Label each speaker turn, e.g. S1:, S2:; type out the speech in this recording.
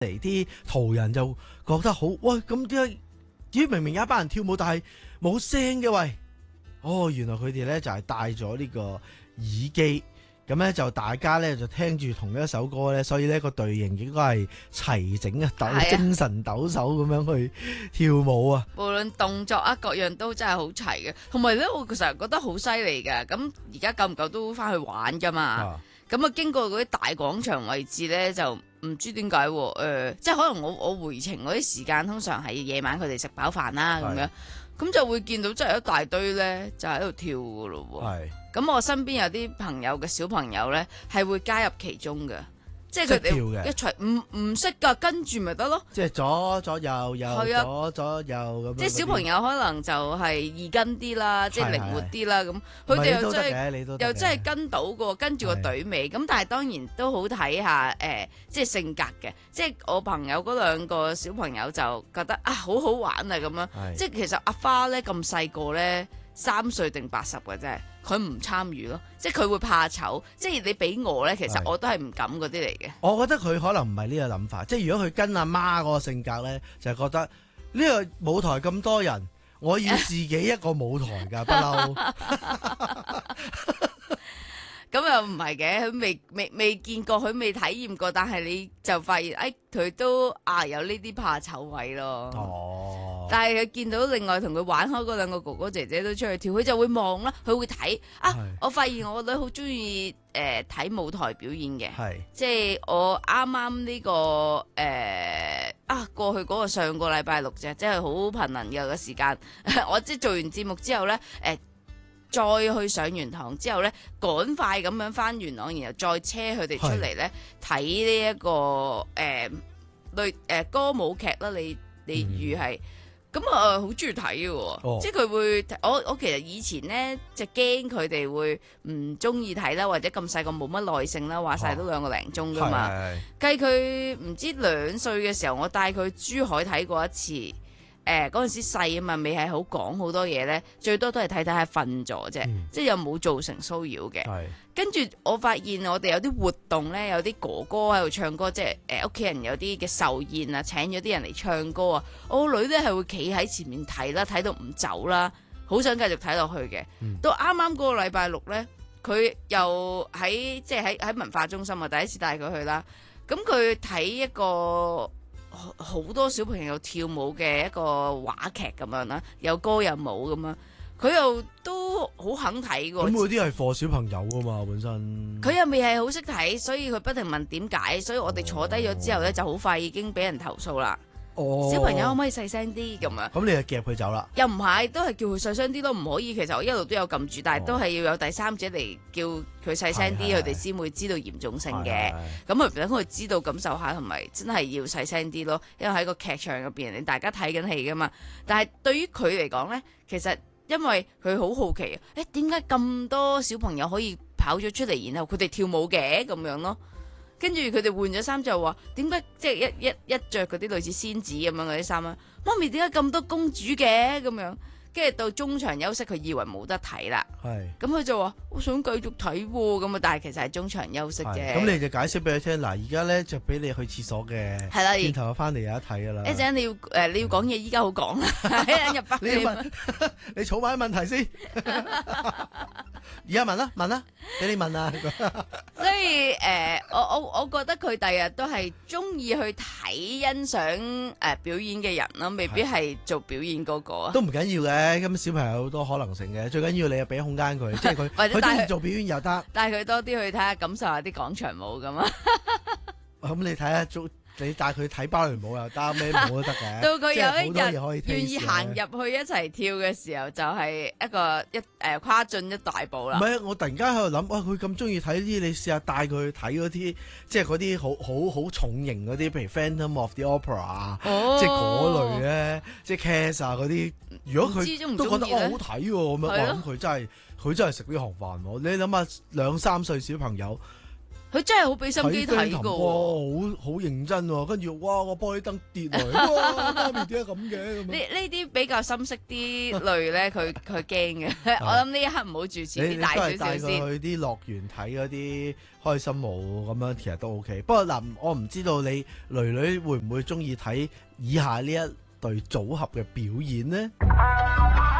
S1: 嚟啲途人就覺得好，喂，咁點解？咦，明明有一班人跳舞，但係冇聲嘅喂。哦，原來佢哋咧就係戴咗呢個耳機，咁咧就大家咧就聽住同一首歌咧，所以咧個隊形應該係齊整啊，精神抖擻咁樣去跳舞啊。
S2: 無論動作啊各樣都真係好齊嘅，同埋咧我其實覺得好犀利嘅。咁而家夠唔夠都翻去玩噶嘛？咁啊經過嗰啲大廣場位置咧就。唔知點解喎，即係可能我回程嗰啲時間通常係夜晚佢哋食飽飯啦咁樣，咁就會見到真係一大堆咧就喺度跳㗎咯喎。咁我身邊有啲朋友嘅小朋友咧係會加入其中嘅，即係佢哋一齊唔識㗎，跟住咪得咯。即係
S1: 左右左右咁。
S2: 即係小朋友可能就係易跟啲啦，即係靈活啲啦咁。佢哋又真係跟到個，跟住個隊尾。咁但係當然都好睇下即係性格嘅。即係我朋友嗰兩個小朋友就覺得啊好好玩啊咁樣。即係其實阿花咧咁細個咧，3歲定80嘅啫。佢唔參與咯，即係佢會怕醜，即係你俾我咧，其實我都係唔敢嗰啲嚟嘅。
S1: 我覺得佢可能唔係呢個諗法，即係如果佢跟阿媽嗰個性格咧，就係覺得呢個舞台咁多人，我要自己一個舞台㗎，不嬲。
S2: 咁又唔係嘅，佢未見過，佢未體驗過，但係你就發現，佢都有呢啲怕醜位咯。
S1: 哦！
S2: 但係佢見到另外同佢玩開嗰兩個哥哥姐姐都出去跳，佢就會望啦，佢會睇我發現我個女好中意睇舞台表演嘅，即係我啱啱呢個過去嗰個上個禮拜六啫，即係好頻能嘅時間，我即係做完節目之後咧，再去上完堂之後咧，趕快咁樣翻元朗，然後再車佢哋出嚟咧睇呢一個歌舞劇啦。你預係咁好中意睇嘅喎，即係佢會我其實以前咧就驚佢哋會唔中意睇啦，或者咁細個冇乜耐性啦，話晒都2個零鐘噶嘛。計佢唔知2歲嘅時候，我帶佢珠海睇過一次。嗰陣時細啊嘛，未係好講好多嘢咧，最多都係睇睇下瞓咗啫，即係又冇造成騷擾嘅。跟住我發現我哋有啲活動咧，有啲哥哥喺度唱歌，即係屋企人有啲嘅壽宴啊，請咗啲人嚟唱歌啊，我個女咧係會企喺前面睇啦，睇到唔走啦，好想繼續睇落去嘅。到啱啱嗰個禮拜六咧，佢又喺文化中心啊，第一次帶佢去啦。咁佢睇一個好多小朋友跳舞嘅一個話劇咁樣啦，有歌有舞咁樣，佢又都好肯睇㗎。咁
S1: 嗰啲係課小朋友噶嘛，本身
S2: 佢又未係好識睇，所以佢不停問點解，所以我哋坐低咗之後咧，就好快已經俾人投訴啦。小朋友可唔可以細聲啲咁樣？
S1: 咁你就夾佢走啦？
S2: 又唔係，都係叫佢細聲啲咯，唔可以。其實我一路都有撳住，但係都係要有第三者嚟叫佢細聲啲，佢哋先會知道嚴重性嘅。咁等佢知道感受下，同埋真係要細聲啲咯。因為喺個劇場入邊，你大家睇緊戲噶嘛。但係對於佢嚟講呢，其實因為佢好好奇，點解咁多小朋友可以跑咗出嚟，然後佢哋跳舞嘅咁樣咯？跟住佢哋換咗衫就話，點解即係一着嗰啲類似仙子咁樣嗰啲衫啊？媽咪點解咁多公主嘅咁樣？跟住到中場休息，佢以為冇得睇啦。咁佢就話我想繼續睇喎，咁啊，但係其實係中場休息啫。
S1: 咁你就解釋俾佢聽，嗱，而家咧就俾你去廁所嘅，係啦，轉頭翻嚟有得睇噶啦。
S2: 一陣你要講嘢，依家好講啦，一陣入翻
S1: 你儲埋啲問題先。而家問啦，俾你問啊。
S2: 所以我覺得佢第日都係中意去睇欣賞表演嘅人咯，未必係做表演嗰個。
S1: 都唔緊要嘅。咁小朋友有好多可能性嘅，最緊要你又俾空間佢，即係佢中意做表演又得，
S2: 帶佢多啲去睇下，感受下啲廣場舞咁啊。
S1: 咁你睇下你帶佢睇芭蕾舞又得，咩舞都得嘅。
S2: 到佢有一日
S1: 願
S2: 意行入去一齊跳嘅時候，就係一個跨進一大步啦。
S1: 唔係，我突然間喺度諗，哇！佢咁中意睇啲，你試下帶佢去睇嗰啲，即係嗰啲好重型嗰啲，譬如 Phantom of the Opera 啊，即係嗰類咧，即係 Cats 啊嗰啲。如果佢都覺得好睇喎，咁樣，咁佢真係食呢行飯喎。你諗下2-3歲小朋友，
S2: 佢真係好俾心機睇
S1: 哇，
S2: 噶，
S1: 好認真喎。跟住哇，個玻璃燈跌落嚟，哇，媽咪點解咁嘅？
S2: 呢啲比較深色啲類咧，佢驚嘅。我諗呢一刻唔好住持啲大少少先。
S1: 你都係帶佢去啲樂園睇嗰啲開心舞咁樣，其實都 OK。不過嗱，我唔知道你囡囡會唔會中意睇以下呢一對組合嘅表演呢？